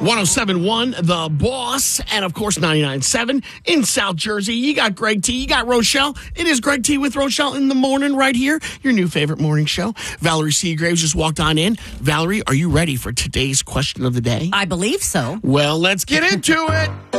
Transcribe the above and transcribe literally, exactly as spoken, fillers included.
seven point one, The Boss, and of course ninety-nine point seven in South Jersey. You got Greg T, you got Rochelle. It is Greg T with Rochelle in the morning right here, your new favorite morning show. Valerie Seagraves just walked on in. Valerie, are you ready for today's question of the day? I believe so. Well, let's get into it.